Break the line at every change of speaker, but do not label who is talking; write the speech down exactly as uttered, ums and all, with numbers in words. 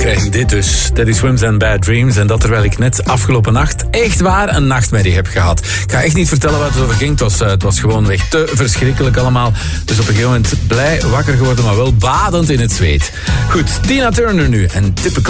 krijg ik dit dus. Teddy Swims and Bad Dreams. En dat terwijl ik net afgelopen nacht echt waar een nachtmerrie heb gehad. Ik ga echt niet vertellen wat het over ging. Het was, uh, het was gewoon weg te verschrikkelijk allemaal. Dus op een gegeven moment blij wakker geworden, maar wel badend in het zweet. Goed, Tina Turner nu. En Typical.